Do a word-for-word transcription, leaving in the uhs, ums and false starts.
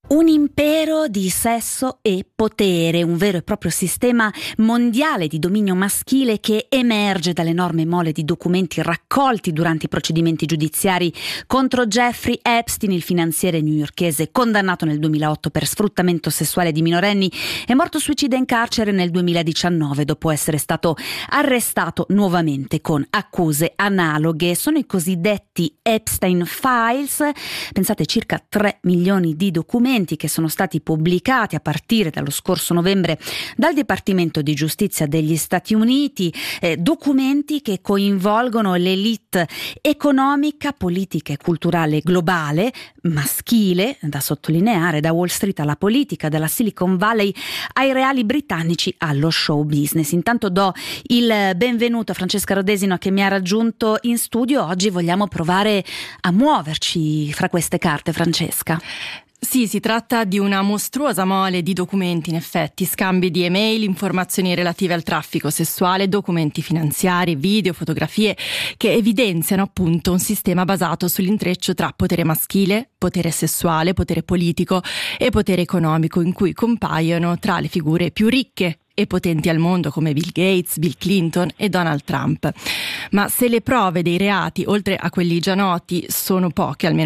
Un impero di sesso e potere, un vero e proprio sistema mondiale di dominio maschile che emerge dall'enorme mole di documenti raccolti durante i procedimenti giudiziari contro Jeffrey Epstein, il finanziere newyorkese condannato nel duemilaotto per sfruttamento sessuale di minorenni e morto suicida in carcere nel duemiladiciannove dopo essere stato arrestato nuovamente con accuse analoghe. Sono i cosiddetti Epstein Files, pensate circa tre milioni di documenti che sono stati pubblicati a partire dallo scorso novembre dal Dipartimento di Giustizia degli Stati Uniti, eh, documenti che coinvolgono l'elite economica, politica e culturale globale, maschile, da sottolineare, da Wall Street alla politica, dalla Silicon Valley ai reali britannici allo show business. Intanto do il benvenuto a Francesca Rodesino che mi ha raggiunto in studio. Oggi vogliamo provare a muoverci fra queste carte, Francesca. Sì, si tratta di una mostruosa mole di documenti, in effetti, scambi di email, informazioni relative al traffico sessuale, documenti finanziari, video, fotografie che evidenziano appunto un sistema basato sull'intreccio tra potere maschile, potere sessuale, potere politico e potere economico, in cui compaiono tra le figure più ricche e potenti al mondo come Bill Gates, Bill Clinton e Donald Trump. Ma se le prove dei reati, oltre a quelli già noti, sono poche, almeno